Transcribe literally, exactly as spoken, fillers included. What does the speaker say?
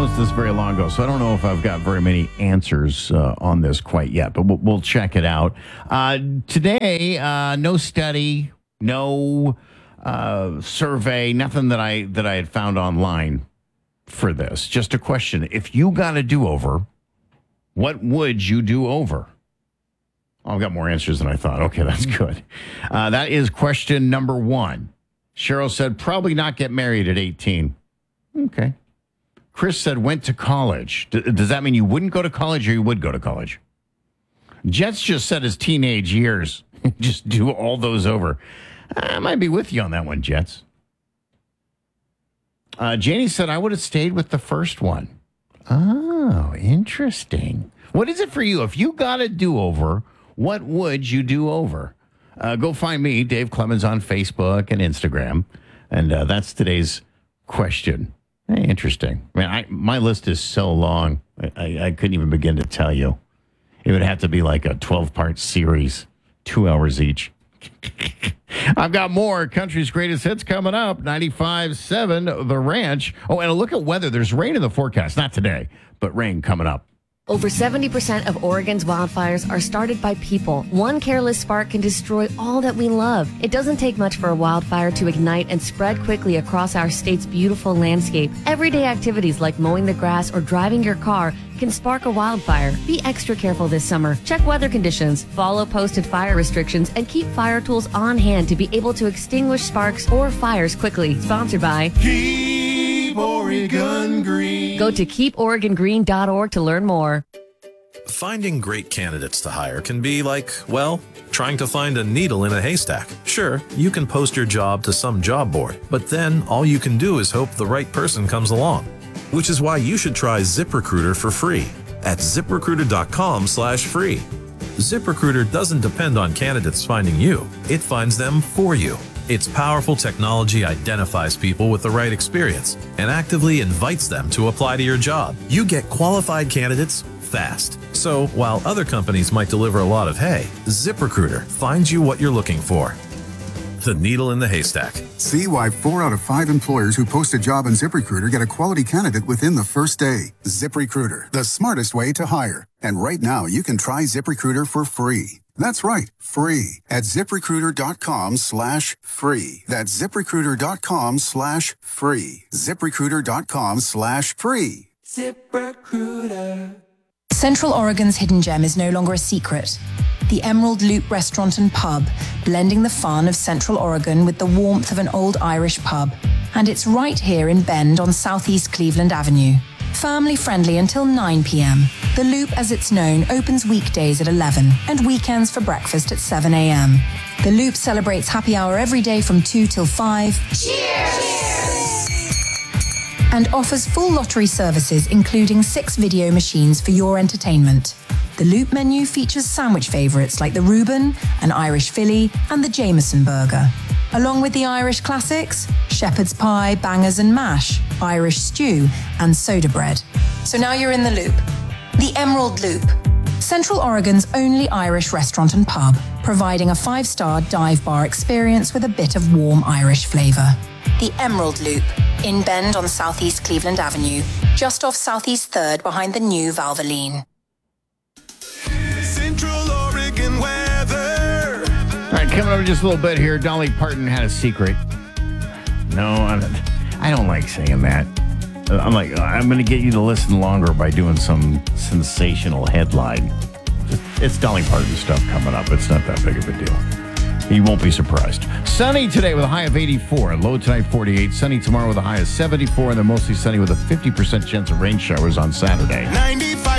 posted this very long ago, so I don't know if I've got very many answers uh, on this quite yet, but we'll, we'll check it out. Uh, today, uh, no study, no uh, survey, nothing that I that I had found online for this. Just a question. If you got a do-over, what would you do over? Oh, I've got more answers than I thought. Okay, that's good. Uh, that is question number one. Cheryl said, probably not get married at eighteen. Okay. Chris said, went to college. D- does that mean you wouldn't go to college or you would go to college? Jets just said his teenage years. Just do all those over. I might be with you on that one, Jets. Uh, Janie said, I would have stayed with the first one. Oh, interesting. What is it for you? If you got a do-over, what would you do over? Uh, go find me, Dave Clemens, on Facebook and Instagram. And uh, that's today's question. Hey, interesting. I mean, I, my list is so long, I, I, I couldn't even begin to tell you. It would have to be like a twelve-part series, two hours each. I've got more Country's Greatest Hits coming up. ninety-five point seven The Ranch. Oh, and a look at weather. There's rain in the forecast. Not today, but rain coming up. Over seventy percent of Oregon's wildfires are started by people. One careless spark can destroy all that we love. It doesn't take much for a wildfire to ignite and spread quickly across our state's beautiful landscape. Everyday activities like mowing the grass or driving your car can spark a wildfire. Be extra careful this summer. Check weather conditions, follow posted fire restrictions, and keep fire tools on hand to be able to extinguish sparks or fires quickly. Sponsored by Keep Oregon Green. Go to keep oregon green dot org to learn more. Finding great candidates to hire can be like, well, trying to find a needle in a haystack. Sure, you can post your job to some job board, but then all you can do is hope the right person comes along. Which is why you should try ZipRecruiter for free at ZipRecruiter.com slash free. ZipRecruiter doesn't depend on candidates finding you. It finds them for you. Its powerful technology identifies people with the right experience and actively invites them to apply to your job. You get qualified candidates fast. So while other companies might deliver a lot of hay, ZipRecruiter finds you what you're looking for. The needle in the haystack. See why four out of five employers who post a job on ZipRecruiter get a quality candidate within the first day. ZipRecruiter, the smartest way to hire. And right now, you can try ZipRecruiter for free. That's right, free at ZipRecruiter.com slash free. That's ZipRecruiter.com slash free. ZipRecruiter.com slash free. ZipRecruiter. Central Oregon's hidden gem is no longer a secret. The Emerald Loop Restaurant and Pub, blending the fun of Central Oregon with the warmth of an old Irish pub. And it's right here in Bend on Southeast Cleveland Avenue. Family friendly until nine p.m. The Loop, as it's known, opens weekdays at eleven and weekends for breakfast at seven a.m. The Loop celebrates happy hour every day from two till five. Cheers! And offers full lottery services, including six video machines for your entertainment. The Loop menu features sandwich favorites like the Reuben, an Irish Philly, and the Jameson burger. Along with the Irish classics, shepherd's pie, bangers and mash, Irish stew, and soda bread. So now you're in the Loop. The Emerald Loop. Central Oregon's only Irish restaurant and pub, providing a five-star dive bar experience with a bit of warm Irish flavor. The Emerald Loop, in Bend on Southeast Cleveland Avenue, just off Southeast third behind the new Valvoline. Central Oregon weather. All right, coming up in just a little bit here, Dolly Parton had a secret. No, I don't, I don't like saying that. I'm like, I'm going to get you to listen longer by doing some sensational headline. It's Dolly Parton stuff coming up. It's not that big of a deal. You won't be surprised. Sunny today with a high of eighty-four. Low tonight, forty-eight. Sunny tomorrow with a high of seventy-four. And then mostly sunny with a fifty percent chance of rain showers on Saturday. ninety-five